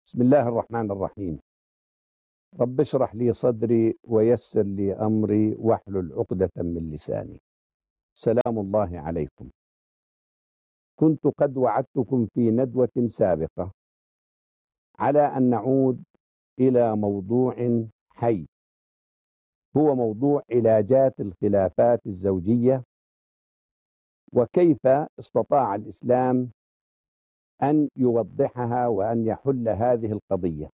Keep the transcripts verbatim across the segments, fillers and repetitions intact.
بسم الله الرحمن الرحيم. رب اشرح لي صدري ويسر لي أمري واحلل عقدة من لساني. سلام الله عليكم. كنت قد وعدتكم في ندوة سابقة على أن نعود إلى موضوع حي، هو موضوع علاجات الخلافات الزوجية، وكيف استطاع الإسلام أن يوضحها وأن يحل هذه القضية.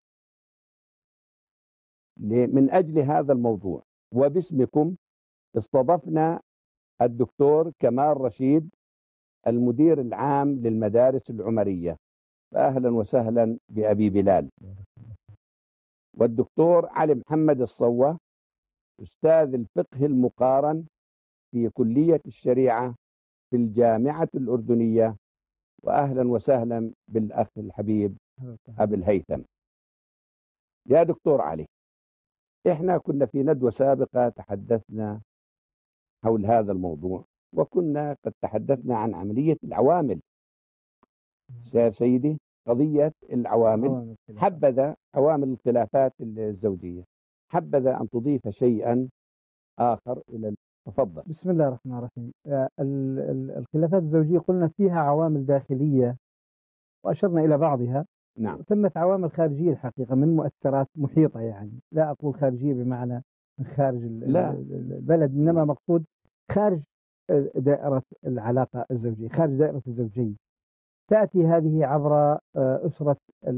من أجل هذا الموضوع وباسمكم استضفنا الدكتور كمال رشيد، المدير العام للمدارس العمرية، فأهلا وسهلا بأبي بلال. والدكتور علي محمد الصوة، أستاذ الفقه المقارن في كلية الشريعة في الجامعة الأردنية، وأهلا وسهلا بالأخ الحبيب أبي الهيثم. يا دكتور علي، إحنا كنا في ندوة سابقة تحدثنا حول هذا الموضوع، وكنا قد تحدثنا عن عملية العوامل. شايف سيدي قضية العوامل، حبذا عوامل الخلافات الزوجية، حبذا أن تضيف شيئا آخر إلى. تفضل. بسم الله الرحمن الرحيم. الخلافات الزوجية قلنا فيها عوامل داخلية وأشرنا إلى بعضها. نعم. ثمة عوامل خارجية الحقيقة من مؤثرات محيطة، يعني لا أقول خارجية بمعنى من خارج لا. البلد، إنما مقصود خارج دائرة العلاقة الزوجية، خارج دائرة الزوجية. تأتي هذه عبر أسرة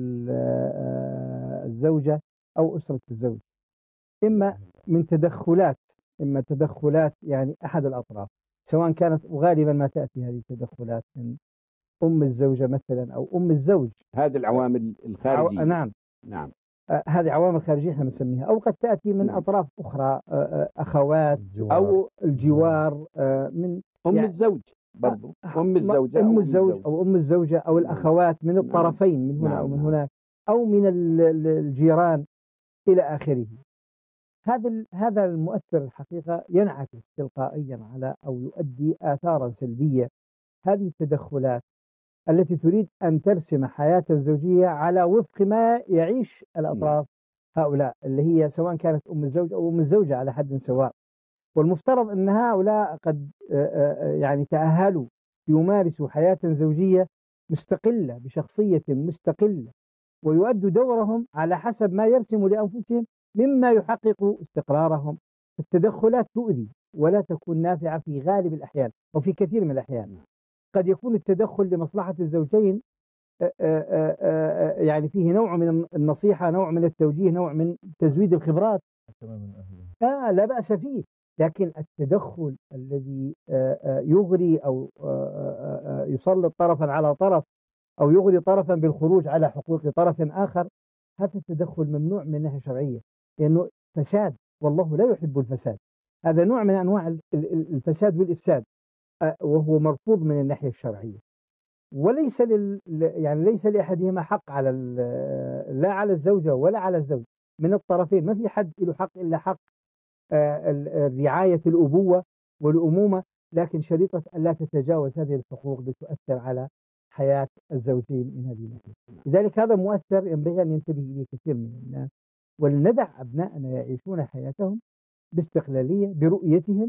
الزوجة أو أسرة الزوج، إما من تدخلات إما تدخلات يعني أحد الأطراف، سواء كانت، وغالبا ما تأتي هذه التدخلات من أم الزوجة مثلا أو أم الزوج. هذه العوامل الخارجية. عو... نعم نعم. آه هذه عوامل خارجية احنا نسميها، أو قد تأتي من نعم. أطراف أخرى، آه أخوات الجوار. أو الجوار، آه من أم يعني الزوج برضو. آه أم الزوجة أم أو الزوج الزوج. أو أم الزوجة أو نعم. الأخوات من نعم. الطرفين، من هنا نعم. أو من نعم. هناك، أو من الجيران إلى آخره. هذا هذا المؤثر الحقيقة ينعكس تلقائيا على أو يؤدي آثارا سلبية. هذه التدخلات التي تريد أن ترسم حياة الزوجية على وفق ما يعيش الأطراف هؤلاء، اللي هي سواء كانت أم الزوج أو أم الزوجة على حد سواء. والمفترض أن هؤلاء قد يعني تأهلوا يمارسوا حياة زوجية مستقلة بشخصية مستقلة، ويؤدوا دورهم على حسب ما يرسموا لأنفسهم مما يحقق استقرارهم. التدخلات تؤذي ولا تكون نافعة في غالب الأحيان أو في كثير من الأحيان. قد يكون التدخل لمصلحة الزوجين يعني فيه نوع من النصيحة، نوع من التوجيه، نوع من تزويد الخبرات، آه لا بأس فيه. لكن التدخل الذي يغري أو يسلط طرفا على طرف أو يغري طرفا بالخروج على حقوق طرف آخر، هذا التدخل ممنوع من الناحية الشرعية، لأنه فساد، والله لا يحب الفساد. هذا نوع من أنواع الفساد والإفساد، وهو مرفوض من الناحية الشرعية. وليس لل يعني ليس لأحدهما حق على لا على الزوجة ولا على الزوج من الطرفين. ما في حد له حق إلا حق رعاية الأبوة والأمومة، لكن شريطة أن لا تتجاوز هذه الحقوق بتؤثر على حياة الزوجين من هذه الناحية. لذلك هذا مؤثر ينبغي أن ينتبه إليه كثير من الناس، ولندع أبنائنا يعيشون حياتهم باستقلالية برؤيتهم،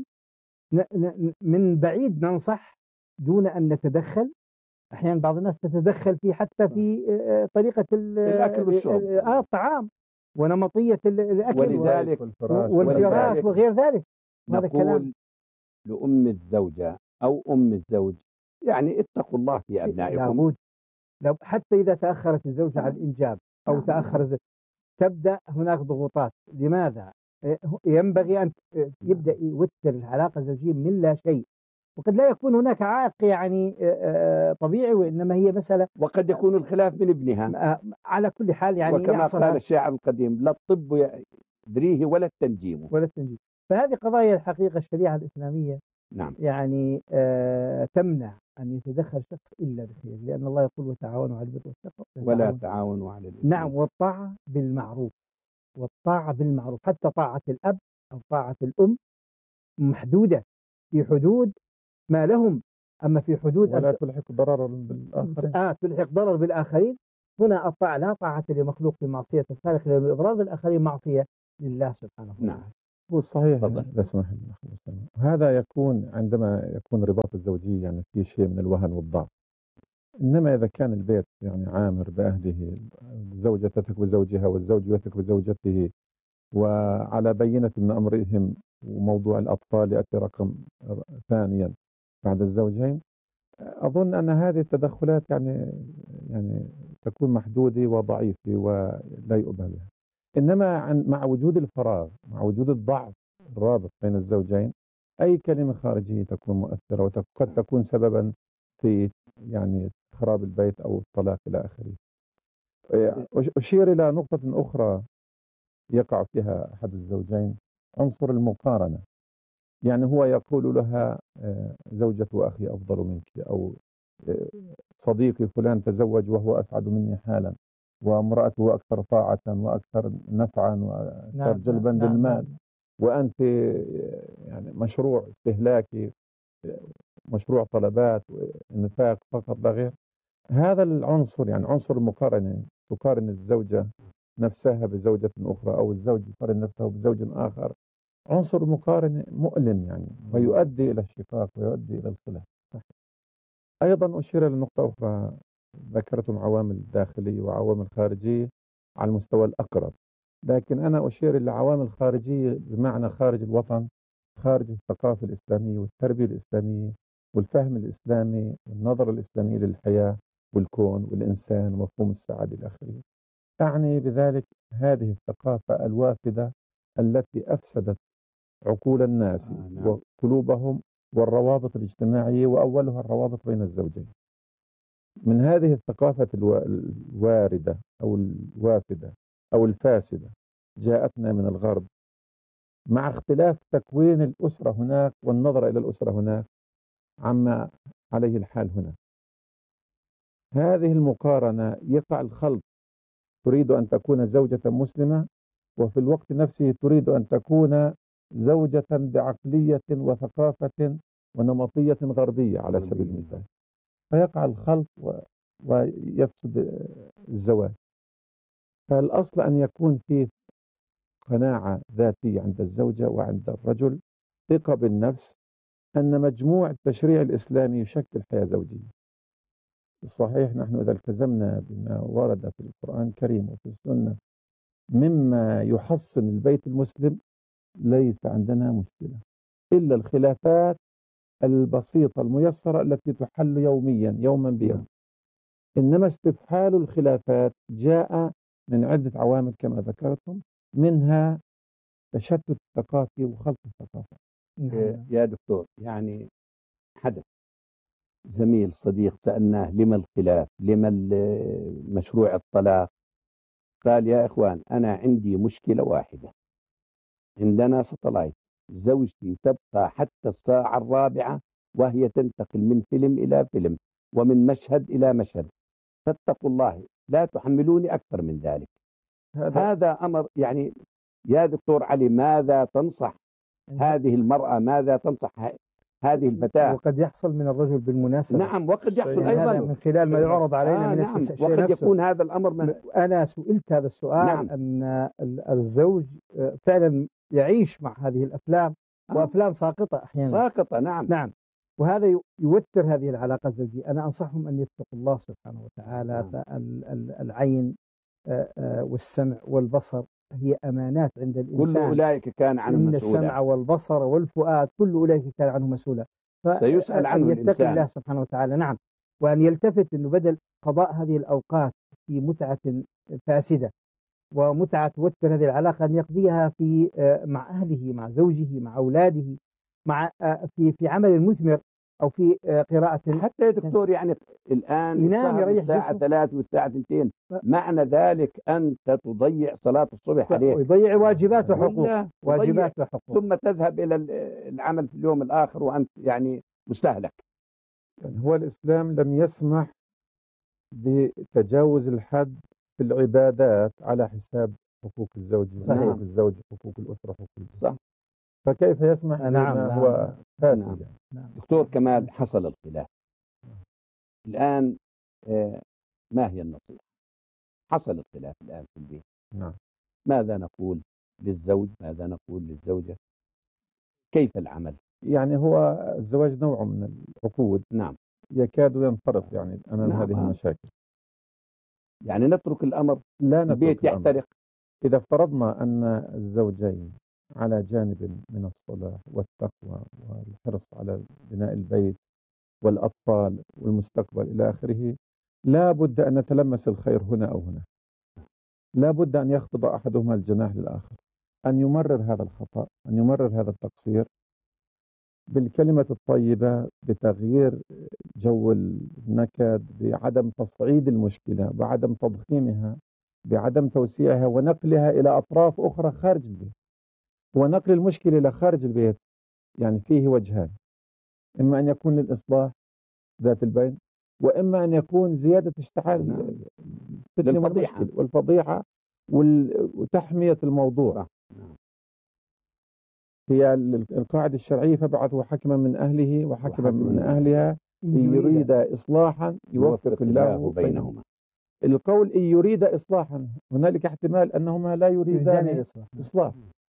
من بعيد ننصح دون أن نتدخل. أحيانا بعض الناس تتدخل في حتى في طريقة الأكل والشرب، آه الطعام ونمطية الأكل ولذلك والفراش, والفراش وغير ذلك. هذا كلام لأم الزوجة أو أم الزوج، يعني اتقوا الله في أبنائكم. لابد لو حتى إذا تأخرت الزوجة عن الإنجاب أو نعم. تأخر الزوج، تبدأ هناك ضغوطات. لماذا؟ ينبغي أن يبدأ يوتر العلاقة الزوجية من لا شيء، وقد لا يكون هناك عائق يعني طبيعي، وإنما هي مسألة، وقد يكون الخلاف من ابنها. على كل حال يعني وكما قال الشاعر القديم: لا الطب يدريه ولا التنجيم ولا التنجيم. فهذه قضايا الحقيقة الشريعة الإسلامية نعم. يعني آه تمنع أن يتدخل شخص إلا بخير، لأن الله يقول: وتعاونوا على البر والتقوى ولا تعاونوا على الإثم. نعم. والطاعة بالمعروف، والطاعة بالمعروف، حتى طاعة الأب أو طاعة الأم محدودة في حدود ما لهم، أما في حدود ولا تلحق ضررا بالآخرين. آه تلحق ضرر بالآخرين هنا الطاعة لا طاعة لمخلوق بمعصية الخالق، لأن الإضرار بالآخرين معصية لله سبحانه وتعالى. نعم. هو صحيح تفضل. لا سمح لي أخي أسامة. هذا يكون عندما يكون رباط الزوجية يعني في شيء من الوهن والضعف. إنما إذا كان البيت يعني عامر بأهله، الزوجة تثق بزوجها والزوج يثق بزوجته، وعلى بينة من أمرهم، وموضوع الأطفال يأتي رقم ثانيا بعد الزوجين، أظن أن هذه التدخلات يعني يعني تكون محدودة وضعيفة ولا يؤبه بها. إنما عن مع وجود الفراغ، مع وجود الضعف الرابط بين الزوجين، أي كلمة خارجية تكون مؤثرة وقد تكون سببا في يعني خراب البيت أو الطلاق إلى آخره. أشير إلى نقطة أخرى يقع فيها أحد الزوجين، عنصر المقارنة. يعني هو يقول لها زوجة أخي أفضل منك، أو صديقي فلان تزوج وهو أسعد مني حالا، وامرأته أكثر طاعة وأكثر نفعا وأكثر نعم جلبا نعم للمال، نعم. وأنت يعني مشروع استهلاكي، مشروع طلبات وإنفاق فقط لا غير. هذا العنصر يعني عنصر المقارنة، تقارن الزوجة نفسها بزوجة أخرى أو الزوج يقارن نفسه بزوج آخر، عنصر مقارنة مؤلم يعني، ويؤدي إلى الشقاق ويؤدي إلى الخلاف. أيضا أشير إلى نقطة أخرى، ذكرتم عوامل داخلية وعوامل خارجية على المستوى الأقرب، لكن أنا أشير إلى عوامل خارجية بمعنى خارج الوطن، خارج الثقافة الإسلامية والتربية الإسلامية والفهم الإسلامي والنظرة الإسلامية للحياة والكون والإنسان ومفهوم السعادة إلى آخره. أعني بذلك هذه الثقافة الوافدة التي أفسدت عقول الناس آه نعم. وقلوبهم والروابط الاجتماعية، وأولها الروابط بين الزوجين. من هذه الثقافة الواردة أو الوافدة أو الفاسدة جاءتنا من الغرب، مع اختلاف تكوين الأسرة هناك والنظرة إلى الأسرة هناك عما عليه الحال هنا. هذه المقارنة يقع الخلط، تريد أن تكون زوجة مسلمة وفي الوقت نفسه تريد أن تكون زوجة بعقلية وثقافة ونمطية غربية على سبيل المثال، فيقع الخلط و... ويفسد الزواج. فالأصل أن يكون في قناعة ذاتية عند الزوجة وعند الرجل، ثقة بالنفس أن مجموع التشريع الإسلامي يشكل حياة زوجية. صحيح نحن إذا التزمنا بما ورد في القرآن الكريم وفي السنة مما يحصن البيت المسلم ليس عندنا مشكلة، إلا الخلافات البسيطة الميسرة التي تحل يوميا يوما بيوم. إنما استفحال الخلافات جاء من عدة عوامل كما ذكرتم، منها تشتت الثقافي وخلط الثقافة. يا دكتور، يعني حدث زميل صديق سألناه لما الخلاف، لما مشروع الطلاق، قال يا إخوان أنا عندي مشكلة واحدة، عندنا ستلايت، زوجتي تبقى حتى الساعة الرابعة وهي تنتقل من فيلم إلى فيلم ومن مشهد إلى مشهد، فاتقوا الله لا تحملوني أكثر من ذلك. هذا, هذا أمر يعني يا دكتور علي، ماذا تنصح هذه المرأة، ماذا تنصح هذه الفتاة؟ وقد يحصل من الرجل بالمناسبة. نعم، وقد يحصل يعني أيضا من خلال ما يعرض علينا آه من نعم. الشيء وقد نفسه. يكون هذا الأمر من... أنا سئلت هذا السؤال. نعم. أن الزوج فعلا يعيش مع هذه الأفلام، آه. وأفلام ساقطة أحيانا. ساقطة نعم. نعم. وهذا يوتر هذه العلاقة الزوجية. أنا أنصحهم أن يتقوا الله سبحانه وتعالى. نعم. فالعين والسمع والبصر هي أمانات عند الإنسان، كل أولئك كان عنه مسؤولا. إن السمع والبصر والفؤاد كل أولئك كان عنه مسؤولا. سيسأل عنه الإنسان. يتقي الله سبحانه وتعالى. نعم. وأن يلتفت أنه بدل قضاء هذه الأوقات في متعة فاسدة ومتعة توتر هذه العلاقة، أن يقضيها في مع أهله، مع زوجه، مع أولاده، مع في في عمل مثمر أو في قراءة. حتى يا دكتور يعني الآن ينام يريح الساعة ثلاثة والساعة اثنتين، معنى ذلك أنت تضيع صلاة الصبح عليه ويضيع واجبات وحقوق، واجبات وحقوق، ثم تذهب إلى العمل في اليوم الآخر وأنت يعني مستهلك. يعني هو الإسلام لم يسمح بتجاوز الحد في العبادات على حساب حقوق الزوج، حقوق الزوج، حقوق الأسرة، حقوق الزوج. صح. فكيف يسمح بما نعم هو فاسد؟ نعم. يعني. نعم. دكتور كمال، حصل الخلاف الآن، آه ما هي النصيحة؟ حصل الخلاف الآن في البيت، نعم. ماذا نقول للزوج، ماذا نقول للزوجة، كيف العمل؟ يعني هو الزواج نوع من العقود نعم يكاد ينفرط يعني أمام نعم هذه آه. المشاكل. يعني نترك الأمر لا البيت نترك الأمر. يحترق. إذا افترضنا أن الزوجين على جانب من الصلاح والتقوى والحرص على بناء البيت والأطفال والمستقبل إلى آخره، لا بد أن نتلمس الخير هنا أو هنا، لا بد أن يخفض أحدهما الجناح للآخر، أن يمرر هذا الخطأ، أن يمرر هذا التقصير بالكلمة الطيبة، بتغيير جو النكد، بعدم تصعيد المشكلة، بعدم تضخيمها، بعدم توسيعها ونقلها إلى أطراف أخرى خارج البيت. ونقل المشكلة إلى خارج البيت يعني فيه وجهان، إما أن يكون للإصلاح ذات البين، وإما أن يكون زيادة اشتعال الفتنة والمشكلة والفضيحة وتحمية الموضوع. هي القاعدة الشرعية: فابعثوا حكما من أهله وحكما من أهلها إن يريد إصلاحا يوفق الله بينهما. القول إن يريد إصلاحا، هنالك احتمال أنهما لا يريدان إصلاح.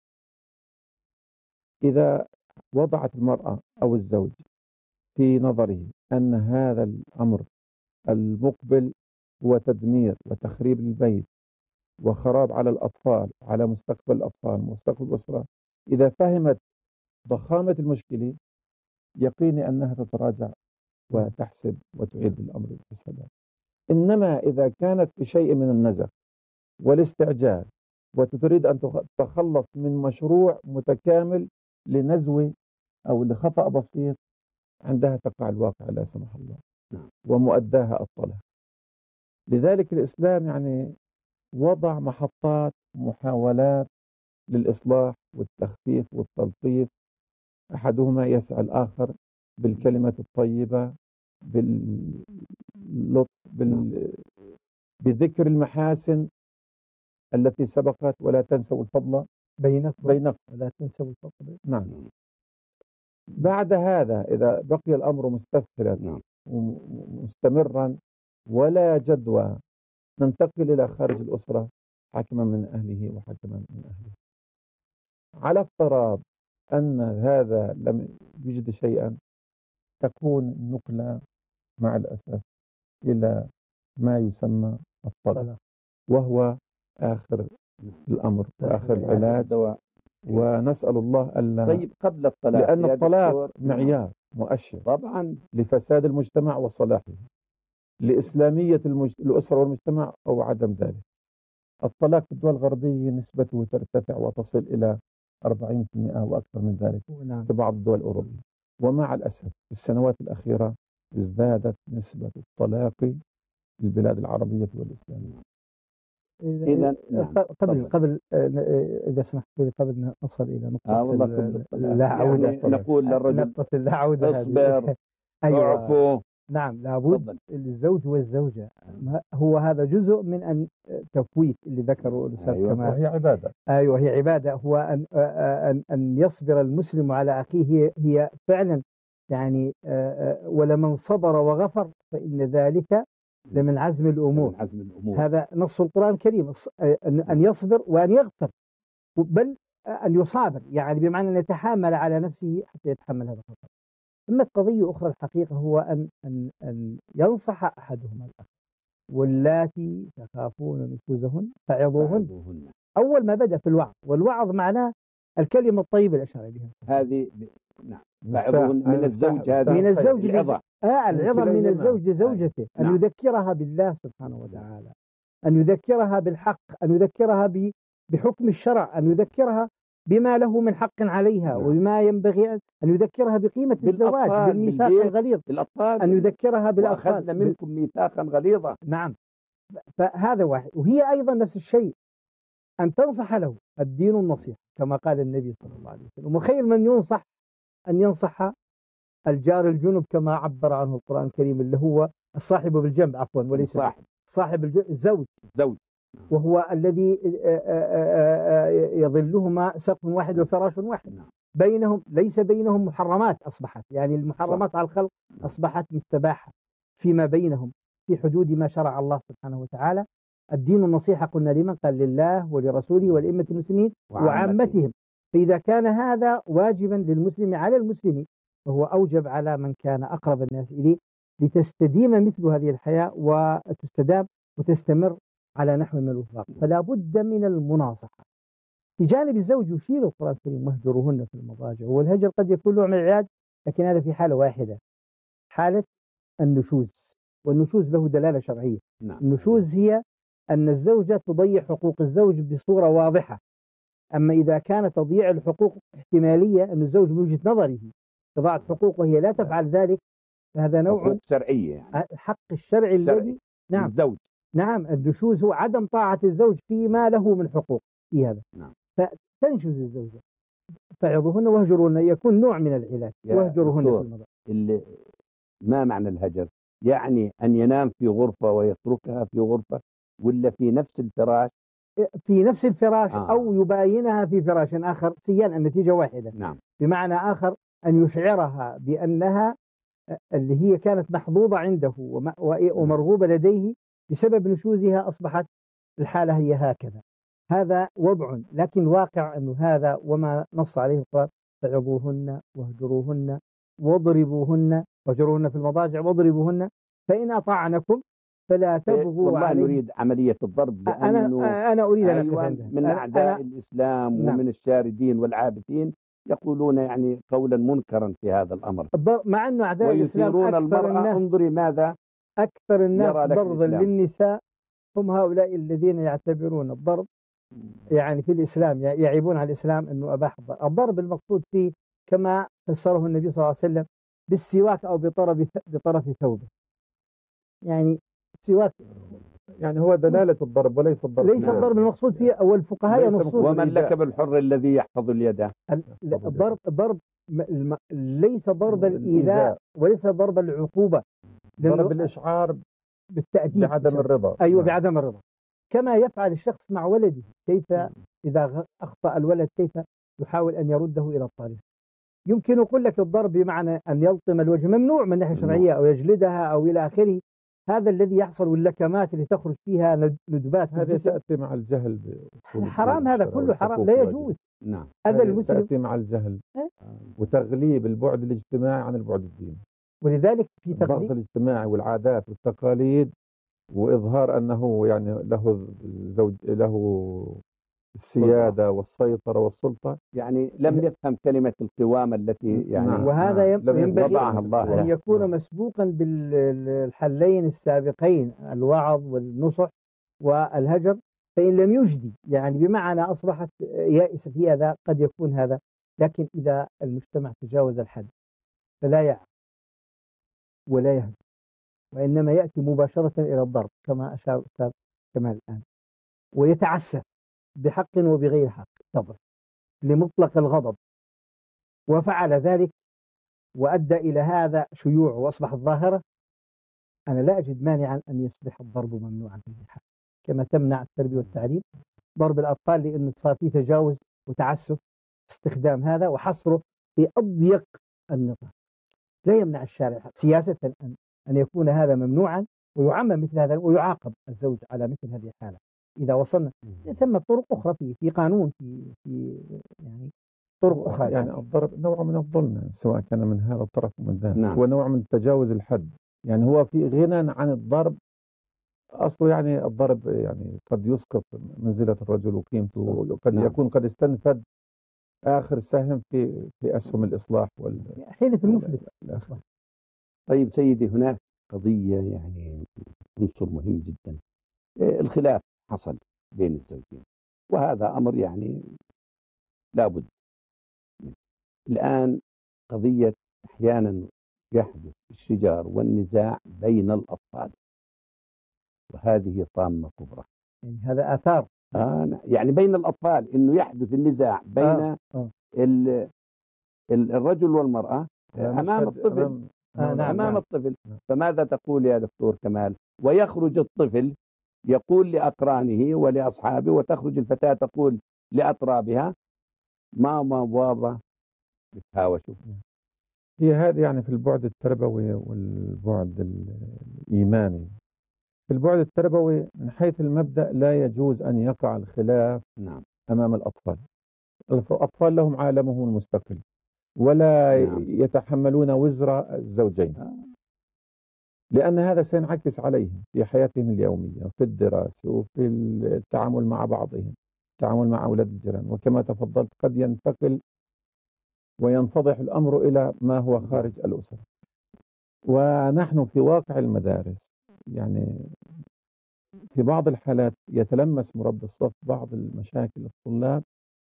إذا وضعت المرأة أو الزوج في نظره أن هذا الأمر المقبل هو تدمير وتخريب البيت وخراب على الأطفال، على مستقبل الأطفال، مستقبل الأسرة، إذا فهمت ضخامة المشكلة يقيني أنها تتراجع وتحسب وتعيد الأمر الحسابات. إنما إذا كانت في شيء من النزف والاستعجال وتريد أن تتخلص من مشروع متكامل لنزوة أو لخطأ بسيط، عندها تقع الواقع لا سمح الله، ومؤداها الطلاق. لذلك الإسلام يعني وضع محطات محاولات للإصلاح والتخفيف والتلطيف، أحدهما يسعى الآخر بالكلمة الطيبة، باللطف، بال... بذكر المحاسن التي سبقت، ولا تنسوا الفضل بينكم بينكم ولا تنسوا الفضل. نعم. بعد هذا إذا بقي الأمر مستفلا ومستمرا ولا جدوى، ننتقل إلى خارج الأسرة، حكما من أهله وحكما من أهله. على افتراض أن هذا لم يجد شيئا، تكون النقلة مع الأسف إلى ما يسمى الطلاق، وهو آخر الأمر وآخر العلاج، ونسأل الله ألا. طيب قبل الطلاق، لأن الطلاق معيار مؤشر طبعا لفساد المجتمع وصلاحه، لإسلامية المج... الأسرة والمجتمع أو عدم ذلك. الطلاق في الدول الغربية نسبته ترتفع وتصل إلى أربعين بالمئة وأكثر من ذلك في بعض الدول الأوروبية. ومع الأسف في السنوات الأخيرة ازدادت نسبة الطلاق في البلاد العربية والإسلامية. إذا قبل قبل إذا سمحت لي، قبل نصل إلى نقطة آه لا عودة، يعني نقول للرجل نقطة لا عودة، اصبر أيوة. اعفو. نعم، لابد الزوج والزوجة، هو هذا جزء من أن تفويت اللي ذكره الأستاذ أيوة. كمال، وهي عبادة. أيوة هي عبادة. هو أن أن أن يصبر المسلم على أخيه، هي فعلا يعني ولمن صبر وغفر فإن ذلك لمن عزم الأمور. من عزم الأمور. هذا نص القرآن الكريم، أن يصبر وأن يغفر، بل أن يصابر، يعني بمعنى أن يتحامل على نفسه حتى يتحمل هذا الخطأ. ثم قضية أخرى الحقيقة هو أن أن أن ينصح أحدهما الآخر. واللاتي تخافون نشوزهن فعظوهن. أول ما بدأ في الوعظ، والوعظ معناه الكلمة الطيبة اللي أشار إليها هذه. نعم، فعظوهن من الزوج، هذه من الزوج العظة. آه العظة من الزوج لزوجته، أن يذكرها بالله سبحانه وتعالى، أن يذكرها بالحق، أن يذكرها بحكم الشرع، أن يذكرها بما له من حق عليها، نعم. وبما ينبغي أن يذكرها بقيمة الزواج، بالميثاق الغليظ، بالأطفال، أن يذكرها بالأطفال، وأخذنا منكم ميثاقا غليظا. نعم، فهذا واحد. وهي أيضا نفس الشيء، أن تنصح له، الدين النصيحة كما قال النبي صلى الله عليه وسلم. وخير من ينصح أن ينصح الجار الجنب كما عبر عنه القرآن الكريم، اللي هو الصاحب بالجنب، عفوا وليس صاحب صاحب الزوج زوج وهو الذي يظلهما سقف واحد وفراش واحد. بينهم ليس بينهم محرمات أصبحت، يعني المحرمات صح. على الخلق أصبحت مستباحة فيما بينهم في حدود ما شرع الله سبحانه وتعالى. الدين النصيحة قلنا لمن؟ قال لله ولرسوله ولأئمة المسلمين وعامتهم. فإذا كان هذا واجبا للمسلم على المسلم، فهو أوجب على من كان أقرب الناس إليه لتستديم مثل هذه الحياة وتستدام وتستمر على نحو من الوفاق. فلا بد من المناصحة. في جانب الزوج يشير القرآن الكريم: واهجروهن في المضاجع. والهجر قد يكون نوع من العلاج، لكن هذا في حالة واحدة، حالة النشوز. والنشوز له دلالة شرعية. نعم. النشوز هي أن الزوجة تضيع حقوق الزوج بصورة واضحة. أما إذا كانت تضييع الحقوق احتمالية، أن الزوج من وجهة نظره إضاعة حقوقه وهي لا تفعل ذلك، فهذا نوع حقوق شرعية، يعني الحق الشرعي شرعي. الذي نعم الزوج. نعم النشوز هو عدم طاعة الزوج فيما له من حقوق في هذا. نعم. فتنشز الزوجة. فعظوهن واهجروهن يكون نوع من العلاج. واهجروهن في المضاجع. ما معنى الهجر؟ يعني أن ينام في غرفة ويتركها في غرفة، ولا في نفس الفراش؟ في نفس الفراش آه. أو يباينها في فراش آخر، سيان النتيجة واحدة. نعم. بمعنى آخر أن يشعرها بأنها اللي هي كانت محظوظة عنده ومرغوبة لديه، بسبب نشوزها أصبحت الحالة هي هكذا. هذا وضع، لكن الواقع أنه هذا وما نص عليه القرآن: فعظوهن واهجروهن واضربوهن، واهجروهن في المضاجع واضربوهن فإن أطعنكم فلا تبغوا والله عليه. نريد عملية الضرب، أنا أنا أريد أن أيوة أقف من أعداء الإسلام ومن نعم. الشاردين والعابثين يقولون يعني قولا منكرا في هذا الأمر، مع أنه أعداء الإسلام أكثر المرأة. الناس انظري ماذا أكثر الناس ضربا للنساء هم هؤلاء الذين يعتبرون الضرب يعني في الإسلام، يعيبون على الإسلام أنه أباح الضرب. الضرب المقصود فيه كما فسره النبي صلى الله عليه وسلم بالسواك أو بطرف بطرف ثوبه. يعني سواك يعني هو دلالة الضرب وليس الضرب. ليس الضرب المقصود فيه، أو الفقهاء ينصون: ومن لك بالحر الذي يحفظ اليد. الضرب ضرب ليس ضرب الإيذاء وليس ضرب العقوبة، ضرب الإشعار بالتأديب بعدم الرضا. أيوة بعدم الرضا، كما يفعل الشخص مع ولده. كيف إذا أخطأ الولد كيف يحاول أن يرده إلى الطريق. يمكن أقول لك الضرب بمعنى أن يلطم الوجه ممنوع من ناحية شرعية، أو يجلدها أو إلى آخره. هذا الذي يحصل، واللكمات اللي تخرج فيها ندبات، هذا تأتي مع الجهل. حرام، هذا كله حرام لا يجوز. نعم. هذا المسلم تأتي مع الجهل وتغليب البعد الاجتماعي عن البعد الديني. ولذلك في الضغط الاجتماعي والعادات والتقاليد، وإظهار أنه يعني له زوج له السيادة والسيطرة والسلطة، يعني لم يفهم كلمة القوامة التي يعني نعم. وهذا ينبغي وضعها الله أن يكون نعم. مسبوقا بالحلين السابقين: الوعظ والنصح والهجر. فإن لم يجدي يعني بمعنى أصبحت يائسة في هذا، قد يكون هذا. لكن إذا المجتمع تجاوز الحد فلا يعرف ولا يهدي، وإنما يأتي مباشرة إلى الضرب كما أشار الأستاذ كمال الآن، ويتعسف بحق وبغير حق، تضرب لمطلق الغضب، وفعل ذلك وأدى إلى هذا شيوع وأصبحت ظاهرة. أنا لا أجد مانعا أن يصبح الضرب ممنوعا في الحال، كما تمنع التربية والتعليم ضرب الأطفال، لأنه صار فيه تجاوز وتعسف، استخدام هذا وحصره في أضيق النطاق. لا يمنع الشارع سياسة أن أن يكون هذا ممنوعا ويعمم مثل هذا، ويعاقب الزوج على مثل هذه الحالة إذا وصلنا. ثم طرق أخرى في في قانون في في يعني طرق أخرى. يعني الضرب نوع من الظلم، سواء كان من هذا الطرف ومن ذاك. نعم. هو نوع من تجاوز الحد. يعني هو في غنى عن الضرب أصله. يعني الضرب يعني قد يسقط منزلة الرجل وقيمته، وقد نعم. يكون قد استنفد آخر سهم في في أسهم الإصلاح وال حين في المفلس. طيب سيدي، هناك قضية يعني عنصر مهم جدا. الخلاف حصل بين الزوجين، وهذا أمر يعني لابد. الآن قضية أحيانا يحدث الشجار والنزاع بين الأطفال، وهذه طامة كبرى. يعني هذا آثار آه يعني بين الأطفال إنه يحدث النزاع بين آه. آه. ال الرجل والمرأة أمام الطفل. أمام, آه نعم أمام نعم. الطفل. فماذا تقول يا دكتور كمال؟ ويخرج الطفل يقول لأقرانه ولأصحابه، وتخرج الفتاة تقول لأطرابها: ماما بابا بتهاوشوا. هي هذه يعني في البعد التربوي والبعد الإيماني في البعد التربوي من حيث المبدأ لا يجوز أن يقع الخلاف نعم أمام الأطفال. الأطفال لهم عالمهم المستقل ولا نعم. يتحملون وزر الزوجين، لأن هذا سينعكس عليهم في حياتهم اليومية وفي الدراسة وفي التعامل مع بعضهم، التعامل مع أولاد الجيران، وكما تفضلت قد ينتقل وينفضح الأمر إلى ما هو خارج الأسرة. ونحن في واقع المدارس يعني في بعض الحالات يتلمس مربي الصف بعض المشاكل الطلاب،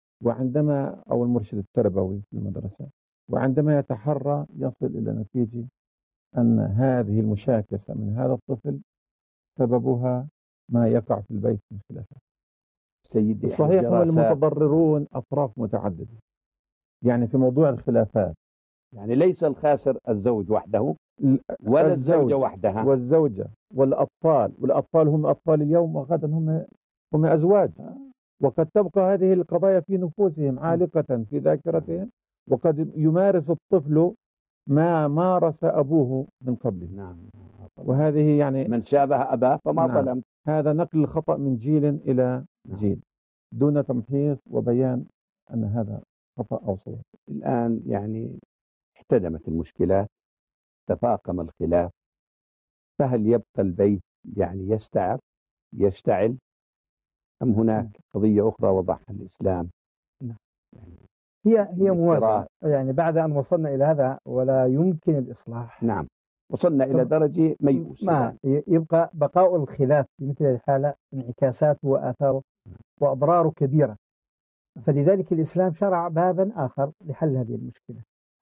وعندما أو المرشد التربوي في المدرسة، وعندما يتحرى يصل إلى نتيجة أن هذه المشاكسة من هذا الطفل سببها ما يقع في البيت من خلافات. سيدي صحيح هم المتضررون أطراف متعددة، يعني في موضوع الخلافات يعني ليس الخاسر الزوج وحده ولا الزوجة وحدها، والزوجة والأطفال، والأطفال هم أطفال اليوم وغدا هم هم أزواج، وقد تبقى هذه القضايا في نفوسهم عالقة في ذاكرتهم، وقد يمارس الطفل ما مارس أبوه من قبله. نعم. وهذه يعني من شابه أباه فما نعم. ظلم. هذا نقل الخطأ من جيل إلى جيل دون تمحيص وبيان أن هذا خطأ أو صواب. الآن يعني احتدمت المشكلات، تفاقم الخلاف، فهل يبقى البيت يعني يستعر يشتعل أم هناك قضية أخرى وضعها الإسلام؟ يعني هي هي موازنة، يعني بعد أن وصلنا إلى هذا ولا يمكن الإصلاح. نعم وصلنا إلى درجة ميؤوس، ما يبقى بقاء الخلاف في مثل الحالة انعكاساته وآثاره وأضراره كبيرة، فلذلك الإسلام شرع بابا آخر لحل هذه المشكلة.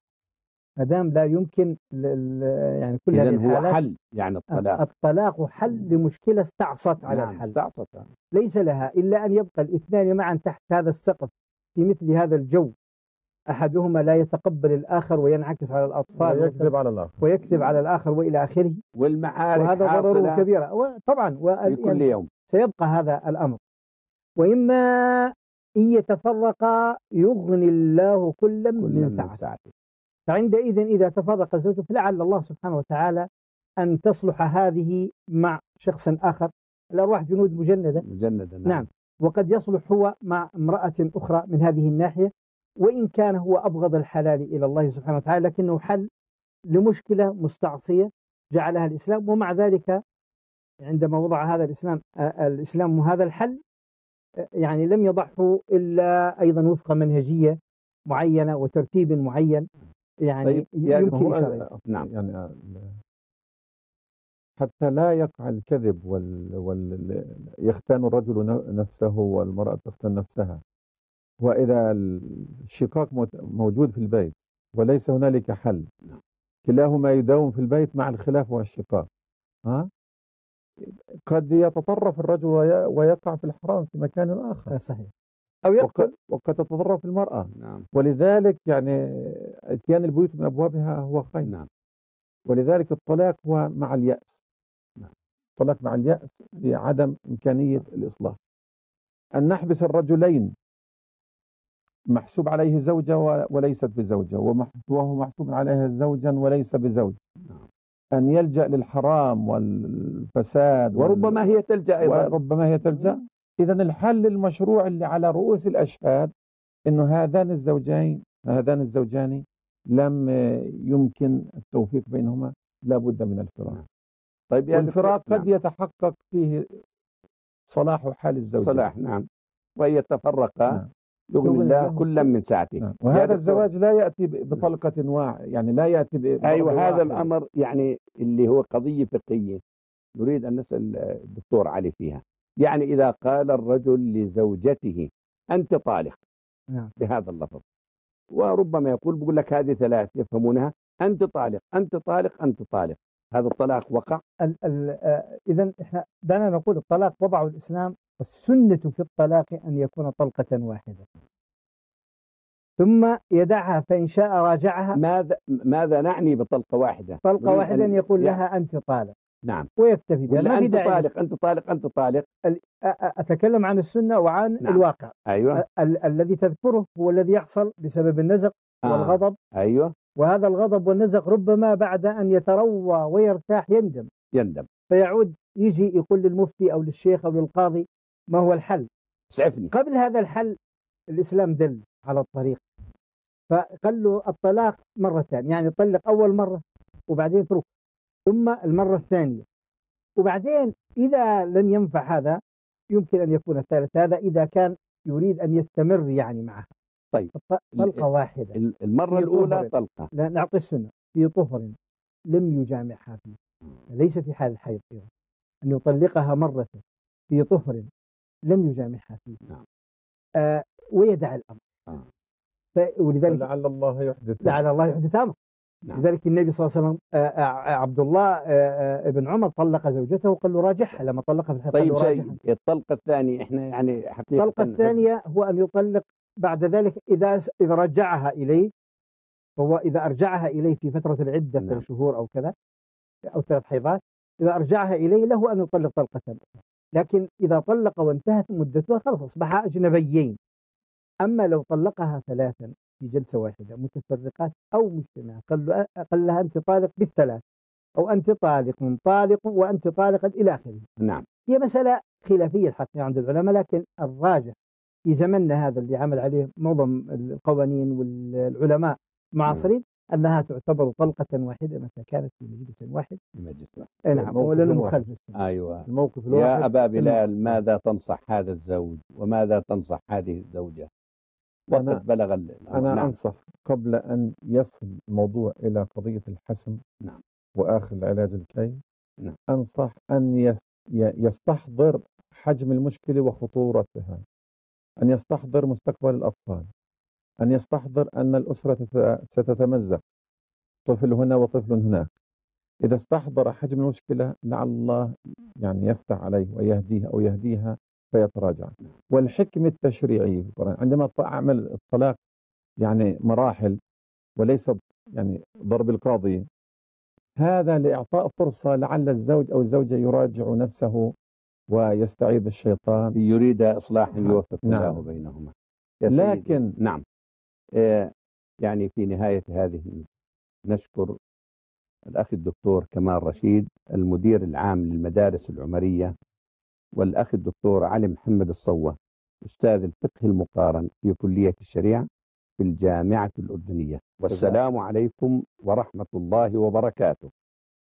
ما دام لا يمكن يعني كل هذه الحالات، هو حل يعني الطلاق الطلاق حل لمشكلة استعصت على نعم الحل، استعصت. ليس لها إلا أن يبقى الاثنان معا تحت هذا السقف في مثل هذا الجو، أحدهما لا يتقبل الآخر وينعكس على الأطفال ويكذب على الآخر ويكذب على الآخر وإلى آخره، والمعارك وهذا ضرره كبيرة. وطبعا في كل يوم سيبقى هذا الأمر، وإما إن يتفرقا يغني الله كلا من سعته. فعندئذ إذا تفرق الزوج فلعل الله سبحانه وتعالى أن تصلح هذه مع شخص آخر، الأرواح جنود مجندة مجندة نعم. نعم. وقد يصلح هو مع امرأة أخرى من هذه الناحية، وإن كان هو أبغض الحلال إلى الله سبحانه وتعالى لكنه حل لمشكلة مستعصية جعلها الإسلام. ومع ذلك عندما وضع هذا الإسلام الإسلام هذا الحل يعني لم يضعه إلا أيضا وفق منهجية معينة وترتيب معين، يعني طيب يمكن إشارة. نعم يعني حتى لا يقع الكذب وال... وال... يختان الرجل نفسه والمرأة تختان نفسها، وإذا الشقاق موجود في البيت وليس هنالك حل، كلاهما يداوم في البيت مع الخلاف والشقاق، ها قد يتطرف الرجل ويقع في الحرام في مكان آخر. صحيح. أو يقتل. وقد تتطرف المرأة. نعم. ولذلك يعني اتيان البيوت من أبوابها هو خير. نعم. ولذلك الطلاق هو مع اليأس. نعم. الطلاق مع اليأس في عدم إمكانية الإصلاح. أن نحبس الرجلين محسوب عليه زوجة وليست بزوجة، وهو محسوب عليها زوجا وليس بزوج. نعم. أن يلجأ للحرام والفساد وربما هي تلجأ أيضا وربما هي تلجأ. إذن الحل المشروع اللي على رؤوس الأشهاد إنه هذان الزوجين هذان الزوجان لم يمكن التوفيق بينهما، لا بد من الفراق. طيب والفراق قد نعم. يتحقق فيه صلاح حال الزوجين. صلاح نعم. وأن يتفرقا نعم. يغني الله كلا من سعته. نعم. وهذا الزواج لا يأتي بطلقة واحدة، يعني لا يأتي ب أيوة هذا واحد. الأمر يعني اللي هو قضية فقهية نريد أن نسأل الدكتور علي فيها. يعني إذا قال الرجل لزوجته أنت طالق نعم. بهذا اللفظ، وربما يقول بقول لك هذه ثلاث يفهمونها، أنت طالق أنت طالق أنت طالق، هذا الطلاق وقع. إذن إحنا دعنا نقول الطلاق وضعه الإسلام، والسنة في الطلاق أن يكون طلقة واحدة ثم يدعها، فإن شاء راجعها. ماذا ماذا نعني بطلقة واحدة؟ طلقة واحدة أن يقول يعني لها أنت طالق نعم ويكتفي بها، ما في أنت طالق أنت طالق أنت طالق. أتكلم عن السنة وعن نعم. الواقع. أيوة. ال الذي تذكره هو الذي يحصل بسبب النزق آه. والغضب. أيوة. وهذا الغضب والنزق ربما بعد أن يتروى ويرتاح يندم يندم فيعود يجي يقول للمفتي أو للشيخ أو للقاضي ما هو الحل. اسعفني. قبل هذا الحل الإسلام دل على الطريق، فقال له الطلاق مرتان، يعني طلق أول مرة وبعدين ترك، ثم المرة الثانية، وبعدين إذا لم ينفع هذا يمكن أن يكون الثالث. هذا إذا كان يريد أن يستمر يعني معها. طيب طلقة واحدة المرة الأولى طلقة، لا نعطي السنة في طهر لم يجامعها فيه، ليس في حال الحيض أن يطلقها مرة في طهر لم يجامعها فيه. نعم. آه ويدع الأمر. آه. ولذلك لعل الله يحدث لعل الله يحدث أمر. نعم. لذلك النبي صلى الله عليه وسلم آه عبد الله آه ابن عمر طلق زوجته وقال له راجعها لما طلقها في الحيض. طيب شيء الطلقة الثانية احنا يعني حقيقة الطلقة الثانية هو أن يطلق بعد ذلك إذا إذا رجعها إليه، فهو إذا أرجعها إليه في فترة العدة ثلاث نعم. شهور أو كذا أو ثلاث حيضات، إذا أرجعها إليه له أن يطلق طلقة أخرى. لكن إذا طلق وانتهت مدتها خلاص أصبح أجنبيين. أما لو طلقها ثلاثا في جلسة واحدة متفرقات أو مجتمعات، قال لها أنت طالق بالثلاث أو أنت طالق طالق وأنت طالقة إلى آخره. نعم. هي مسألة خلافية الحقيقة عند العلماء، لكن الراجح في زمننا هذا اللي عمل عليه معظم القوانين والعلماء المعاصرين أنها تعتبر طلقة واحدة متى كانت في مجلس واحد. مجلس واحد. نعم. ولا المخالف. أيوة. الموقف الواحد. يا أبا بلال ماذا تنصح هذا الزوج وماذا تنصح هذه الزوجة؟ أنا, بلغ أنا نعم. أنصح قبل أن يصل الموضوع إلى قضية الحسم نعم. وآخر العلاج الكي نعم. أنصح أن يستحضر حجم المشكلة وخطورتها، أن يستحضر مستقبل الأطفال، أن يستحضر أن الأسرة ستتمزق، طفل هنا وطفل هناك. إذا استحضر حجم المشكلة لعل الله يعني يفتح عليه ويهديه أو يهديها فيتراجع. والحكمة التشريعية عندما أعمل الطلاق يعني مراحل وليس يعني ضرب القاضي، هذا لإعطاء فرصة لعل الزوج أو الزوجة يراجع نفسه ويستعيذ الشيطان، يريد إصلاح يوفق نعم. الله بينهما. لكن نعم آه يعني في نهاية هذه نشكر الأخ الدكتور كمال رشيد المدير العام للمدارس العمرية، والأخ الدكتور علي محمد الصوة أستاذ الفقه المقارن في كلية الشريعة في الجامعة الأردنية. والسلام عليكم ورحمة الله وبركاته.